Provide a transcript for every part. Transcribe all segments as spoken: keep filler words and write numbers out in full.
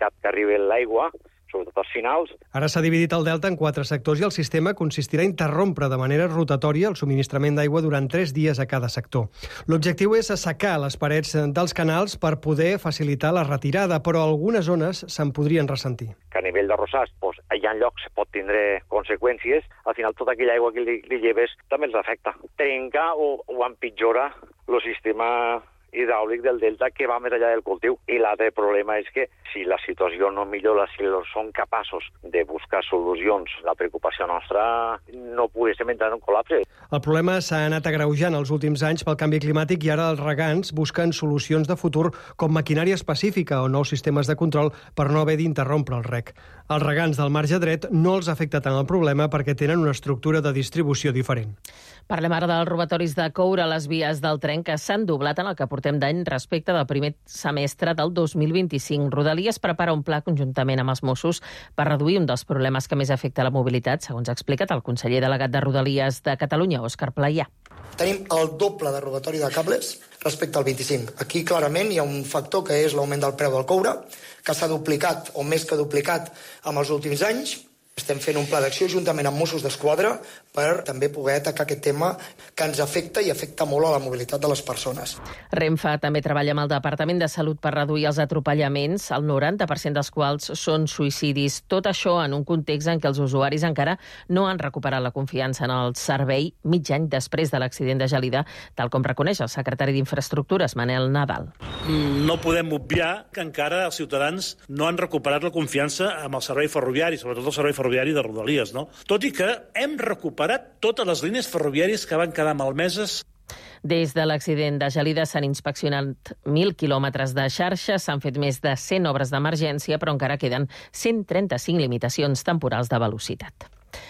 complicat que arribi l'aigua, sobretot als finals. Ara s'ha dividit el delta en quatre sectors i el sistema consistirà a interrompre de manera rotatòria el subministrament d'aigua durant tres dies a cada sector. L'objectiu és assecar les parets dels canals per poder facilitar la retirada, però algunes zones se'n podrien ressentir. Que a nivell d'arrossars, doncs, hi ha llocs que pot tindre conseqüències, al final tota aquella aigua que li, li lleves també els afecta. Trenca o, o empitjora el sistema hidràulic del delta que va més enllà del cultiu. I l'altre problema és que si la situació no millora, si són capaços de buscar solucions, la preocupació nostra no poguéssim entrar en un col·lapse. El problema s'ha anat agreujant els últims anys pel canvi climàtic i ara els regants busquen solucions de futur com maquinària específica o nous sistemes de control per no haver d'interrompre el reg. Els regants del marge dret no els afecta tant el problema perquè tenen una estructura de distribució diferent. Parlem ara dels robatoris de coure a les vies del tren que s'han doblat en el que portem d'any respecte del primer semestre del dos mil vint-i-cinc. Rodalies prepara un pla conjuntament amb els Mossos per reduir un dels problemes que més afecta la mobilitat, segons ha explicat el conseller delegat de Rodalies de Catalunya, Òscar Playà. Tenim el doble de robatori de cables respecte al vint-i-cinc. Aquí clarament hi ha un factor que és l'augment del preu del coure, que s'ha duplicat o més que duplicat en els últims anys. Estem fent un pla d'acció juntament amb Mossos d'Esquadra per també poder atacar aquest tema que ens afecta i afecta molt a la mobilitat de les persones. Renfe també treballa amb el Departament de Salut per reduir els atropellaments, el noranta per cent dels quals són suïcidis. Tot això en un context en què els usuaris encara no han recuperat la confiança en el servei mig any després de l'accident de Gelida, tal com reconeix el secretari d'Infraestructures, Manel Nadal. No podem obviar que encara els ciutadans no han recuperat la confiança amb el servei ferroviari, sobretot el servei ferroviari de Rodalies, no? Tot i que hem recuperat totes les línies ferroviàries que van quedar malmeses. Des de l'accident de Gelida s'han inspeccionat mil quilòmetres de xarxa, s'han fet més de cent obres d'emergència, però encara queden cent trenta-cinc limitacions temporals de velocitat.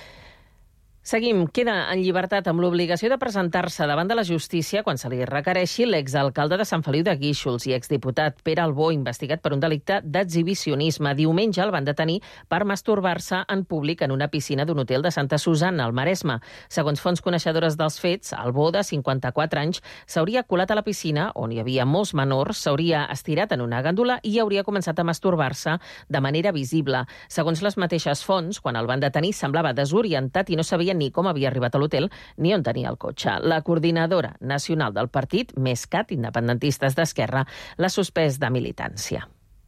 Seguim. Queda en llibertat amb l'obligació de presentar-se davant de la justícia quan se li requereixi l'exalcalde de Sant Feliu de Guíxols i exdiputat Pere Albó, investigat per un delicte d'exhibicionisme. Diumenge el van detenir per masturbar-se en públic en una piscina d'un hotel de Santa Susanna, al Maresme. Segons fonts coneixedores dels fets, Albó, de cinquanta-quatre anys, s'hauria colat a la piscina, on hi havia molts menors, s'hauria estirat en una gàndola i hauria començat a masturbar-se de manera visible. Segons les mateixes fonts, quan el van detenir semblava desorientat i no sabia ni com havia arribat a l'hotel ni on tenia el cotxe. La coordinadora nacional del partit, MesCat, Independentistes d'Esquerra, l'ha suspès de militància.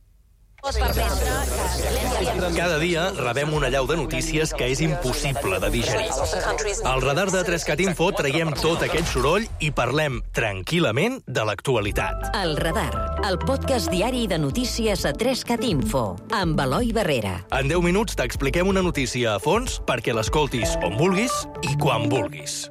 Cada dia rebem una allau de notícies que és impossible de digerir. Al radar de tres-cat Info traiem tot aquest soroll i parlem tranquil·lament de l'actualitat. El Radar, el podcast diari de notícies a tres-cat Info, amb Eloi Barrera. En deu minuts t'expliquem una notícia a fons perquè l'escoltis on vulguis i quan vulguis.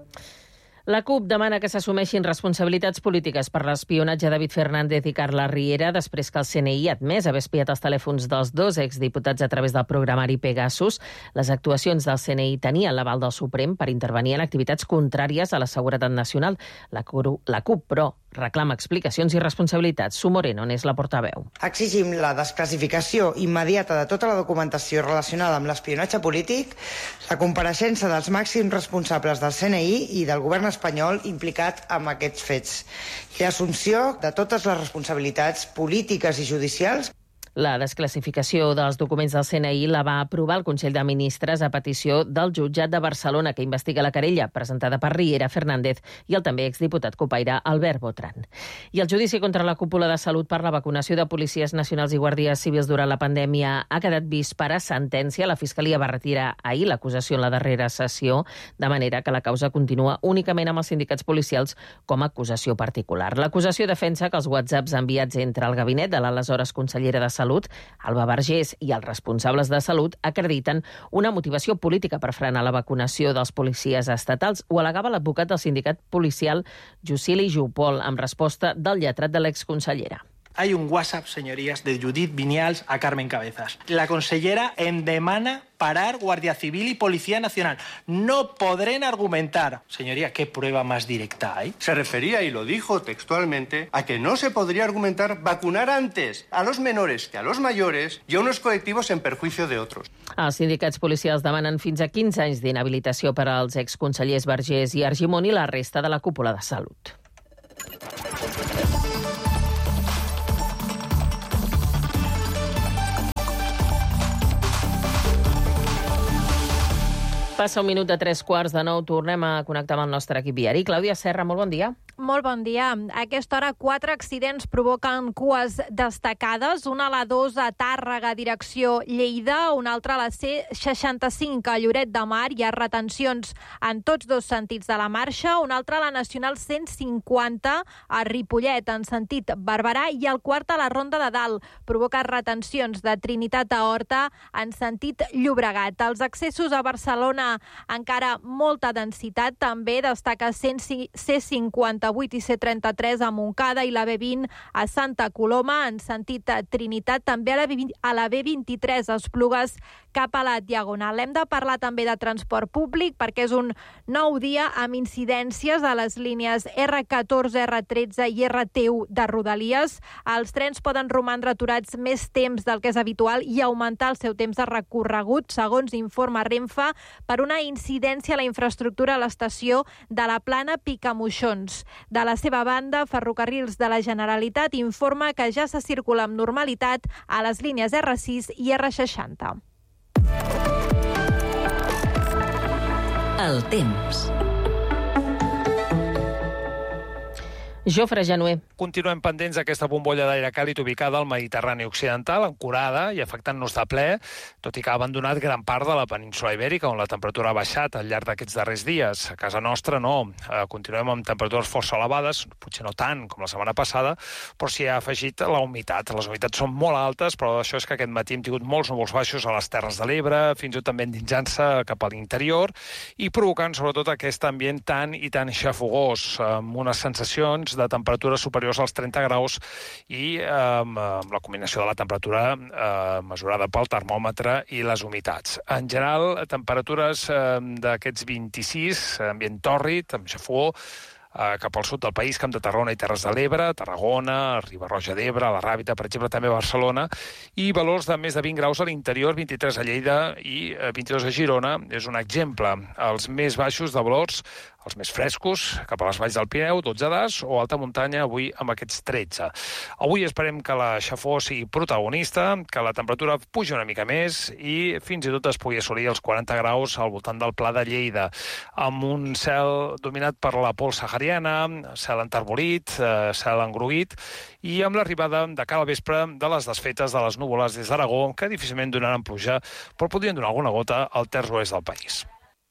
La CUP demana que s'assumeixin responsabilitats polítiques per l'espionatge de David Fernández i Carla Riera després que el C N I ha admès haver espiat els telèfons dels dos exdiputats a través del programari Pegasus. Les actuacions del C N I tenien l'aval del Suprem per intervenir en activitats contràries a la seguretat nacional. La CUP, però, reclama explicacions i responsabilitats. Su Moreno n'és la portaveu. Exigim la desclassificació immediata de tota la documentació relacionada amb l'espionatge polític, la compareixença dels màxims responsables del C N I i del govern espanyol implicat amb aquests fets i l'assumpció de totes les responsabilitats polítiques i judicials. La desclassificació dels documents del C N I la va aprovar el Consell de Ministres a petició del jutjat de Barcelona que investiga la querella presentada per Riera, Fernández i el també exdiputat copaire Albert Botran. I el judici contra la cúpula de salut per la vacunació de policies nacionals i guàrdies civils durant la pandèmia ha quedat vist per a sentència. La Fiscalia va retirar ahir l'acusació en la darrera sessió, de manera que la causa continua únicament amb els sindicats policials com a acusació particular. L'acusació defensa que els whatsapps enviats entre el gabinet de l'aleshores consellera de Salut Salut, Alba Vergés, i els responsables de Salut acrediten una motivació política per frenar la vacunació dels policies estatals. Ho al·legava l'advocat del sindicat policial Jusili Jupol en resposta del lletrat de l'exconsellera. Hay un WhatsApp, señorías, de Judith Viñals a Carmen Cabezas. La consellera en demana parar Guardia Civil y Policía Nacional. No podrán argumentar. Señoría, ¿qué prueba más directa hay? Se refería, y lo dijo textualmente, a que no se podría argumentar vacunar antes a los menores que a los mayores y a unos colectivos en perjuicio de otros. Els sindicats policials demanen fins a quinze anys d'inhabilitació per als exconsellers Vergés i Argimon i la resta de la cúpula de Salut. Passa un minut de tres quarts de nou, tornem a connectar amb el nostre equip viari. Clàudia Serra, molt bon dia. Molt bon dia. A aquesta hora, quatre accidents provoquen cues destacades. Una a la dos a Tàrrega, direcció Lleida, una altra a la C seixanta-cinc a Lloret de Mar. Hi ha retencions en tots dos sentits de la marxa. Una altra a la Nacional cent cinquanta a Ripollet, en sentit Barberà. I el quart a la Ronda de Dalt. Provoca retencions de Trinitat a Horta en sentit Llobregat. Els accessos a Barcelona, encara molta densitat. També destaca C cinquanta-vuit i C trenta-tres a Montcada i la B vint a Santa Coloma, en sentit Trinitat. També a la, a la B vint-i-tres a Esplugues cap a la Diagonal. Hem de parlar també de transport públic perquè és un nou dia amb incidències a les línies erre catorze, erre tretze i erre te u de Rodalies. Els trens poden romandre aturats més temps del que és habitual i augmentar el seu temps de recorregut, segons informa Renfe, per una incidència a la infraestructura a l'estació de la Plana Picamoixons. De la seva banda, Ferrocarrils de la Generalitat informa que ja se circula amb normalitat a les línies erre sis i erre seixanta. El temps. Jofre Januer. Continuem pendents d'aquesta bombolla d'aire càlid ubicada al Mediterrani occidental, ancorada i afectant-nos de ple, tot i que ha abandonat gran part de la península Ibèrica, on la temperatura ha baixat al llarg d'aquests darrers dies. A casa nostra no. Eh, continuem amb temperatures força elevades, potser no tant com la setmana passada, però s'hi ha afegit la humitat. Les humitats són molt altes, però això és que aquest matí hem tingut molts núvols baixos a les Terres de l'Ebre, fins i tot també endinsant-se cap a l'interior, i provocant sobretot aquest ambient tan i tan xafogós, amb unes sensacions de temperatures superiors als trenta graus i eh, amb la combinació de la temperatura eh, mesurada pel termòmetre i les humitats. En general, temperatures eh, d'aquests vint-i-sis, ambient tòrrid, amb xafogó, eh, cap al sud del país, Camp de Tarragona i Terres de l'Ebre, Tarragona, Riba-roja d'Ebre, la Ràbita, per exemple, també a Barcelona, i valors de més de vint graus a l'interior, vint-i-tres a Lleida i vint-i-dos a Girona. És un exemple. Els més baixos de valors, els més frescos, cap a les valls del Pirineu, dotze das, o alta muntanya, avui amb aquests tretze. Avui esperem que la xafó sigui protagonista, que la temperatura pugi una mica més i fins i tot es pugui assolir els quaranta graus al voltant del Pla de Lleida, amb un cel dominat per la pols sahariana, cel enterbolit, eh, cel engruït, i amb l'arribada de cara al vespre de les desfetes de les núvoles des d'Aragó, que difícilment donaran pluja, però podrien donar alguna gota al terç oest del país.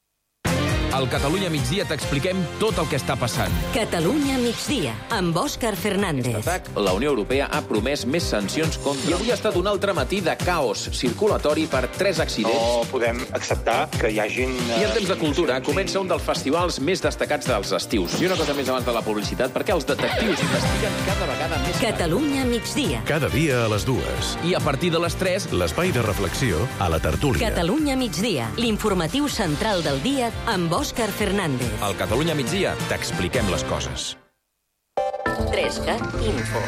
Al Catalunya Migdia t'expliquem tot el que està passant. Catalunya Migdia, amb Òscar Fernández. Atac, la Unió Europea ha promès més sancions contra... I avui ha estat un altre matí de caos circulatori per tres accidents. No podem acceptar que hi hagin... I en temps de cultura comença un dels festivals més destacats dels estius. I una cosa més abans de la publicitat, perquè els detectius investiguen cada vegada més... Catalunya Migdia. Cada dia a les dues. I a partir de les tres... L'espai de reflexió a la tertúlia. Catalunya Migdia, l'informatiu central del dia amb Òscar Fernández. Al Catalunya Migdia t'expliquem les coses. trescat Info.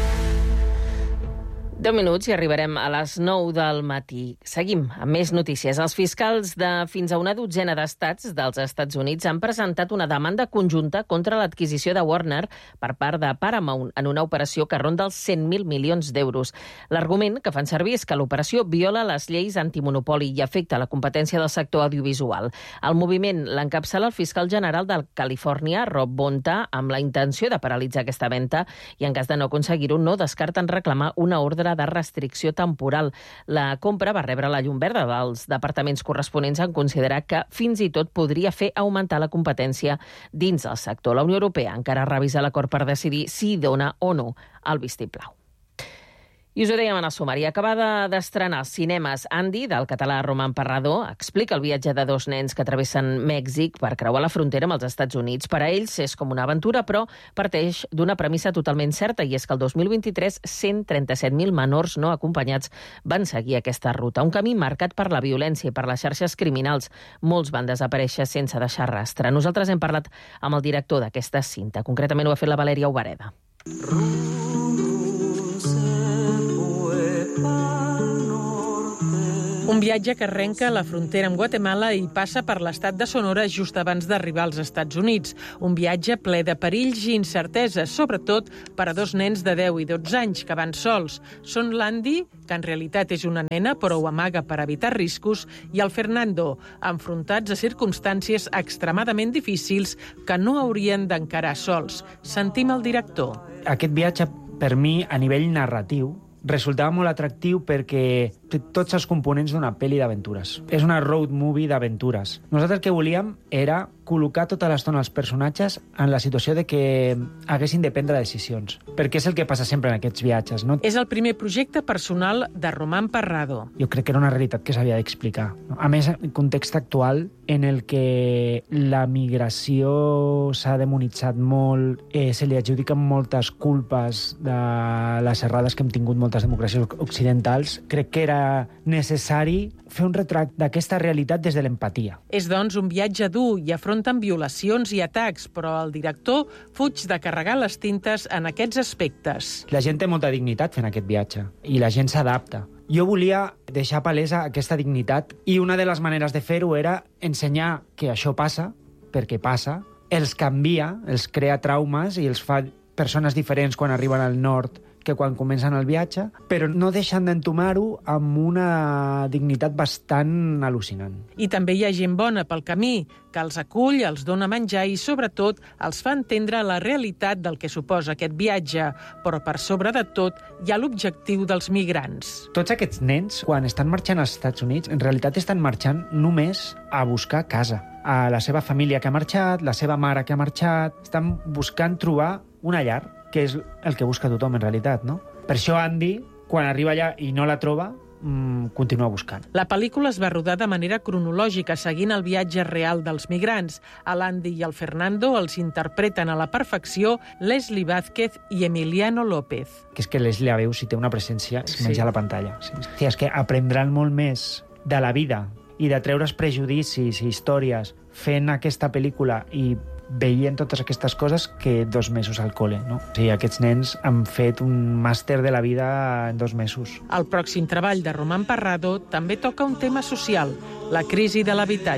deu minuts i arribarem a les nou del matí. Seguim amb més notícies. Els fiscals de fins a una dotzena d'estats dels Estats Units han presentat una demanda conjunta contra l'adquisició de Warner per part de Paramount en una operació que ronda els cent mil milions d'euros. L'argument que fan servir és que l'operació viola les lleis antimonopoli i afecta la competència del sector audiovisual. El moviment l'encapçala el fiscal general de Califòrnia, Rob Bonta, amb la intenció de paralitzar aquesta venda i, en cas de no aconseguir-ho, no descarten reclamar una ordre de restricció temporal. La compra va rebre la llum verda dels departaments corresponents en considerar que fins i tot podria fer augmentar la competència dins del sector. La Unió Europea encara revisa l'acord per decidir si dona o no el vistiplau. I us ho dèiem en el sumari. Acabada d'estrenar als cinemes Andy, del català Roman Parrador, explica el viatge de dos nens que travessen Mèxic per creuar la frontera amb els Estats Units. Per a ells és com una aventura, però parteix d'una premissa totalment certa, i és que el dos mil vint-i-tres cent trenta-set mil menors no acompanyats van seguir aquesta ruta. Un camí marcat per la violència i per les xarxes criminals. Molts van desaparèixer sense deixar rastre. Nosaltres hem parlat amb el director d'aquesta cinta. Concretament ho ha fet la Valèria Obareda. Un viatge que arrenca a la frontera amb Guatemala i passa per l'estat de Sonora just abans d'arribar als Estats Units. Un viatge ple de perills i incerteses, sobretot per a dos nens de deu i dotze anys que van sols. Són l'Andy, que en realitat és una nena però ho amaga per evitar riscos, i el Fernando, enfrontats a circumstàncies extremadament difícils que no haurien d'encarar sols. Sentim el director. Aquest viatge, per mi, a nivell narratiu, resultava molt atractiu perquè té tots els components d'una pel·li d'aventures. És una road movie d'aventures. Nosaltres el que volíem era col·locar tota l'estona els personatges en la situació de que haguessin de prendre decisions, perquè és el que passa sempre en aquests viatges, no? És el primer projecte personal de Román Parrado. Jo crec que era una realitat que s'havia d'explicar. A més, en context actual, en el que la migració s'ha demonitzat molt, eh, se li adjudiquen moltes culpes de les errades que hem tingut moltes democràcies occidentals, crec que era necessari fer un retrat d'aquesta realitat des de l'empatia. És, doncs, un viatge dur i afronten violacions i atacs, però el director fuig de carregar les tintes en aquests aspectes. La gent té molta dignitat fent aquest viatge i la gent s'adapta. Jo volia deixar palesa aquesta dignitat i una de les maneres de fer-ho era ensenyar que això passa, perquè passa, els canvia, els crea traumes i els fa persones diferents quan arriben al nord que quan comencen el viatge, però no deixen d'entomar-ho amb una dignitat bastant al·lucinant. I també hi ha gent bona pel camí, que els acull, els dona menjar i, sobretot, els fa entendre la realitat del que suposa aquest viatge. Però, per sobre de tot, hi ha l'objectiu dels migrants. Tots aquests nens, quan estan marxant als Estats Units, en realitat estan marxant només a buscar casa. A la seva família que ha marxat, la seva mare que ha marxat, estan buscant trobar una llar, que és el que busca tothom, en realitat, no? Per això Andy, quan arriba allà i no la troba, mmm, continua buscant. La pel·lícula es va rodar de manera cronològica, seguint el viatge real dels migrants. A l'Andy i al Fernando els interpreten a la perfecció Leslie Vázquez i Emiliano López. Que és que Leslie, a veu, si té una presència, es menja sí. la pantalla. Sí. Sí, és que aprendran molt més de la vida i de treure's prejudicis i històries fent aquesta pel·lícula i veient totes aquestes coses que dos mesos al col·le, no? O sigui, aquests nens han fet un màster de la vida en dos mesos. El pròxim treball de Román Parrado també toca un tema social, la crisi de l'habitatge.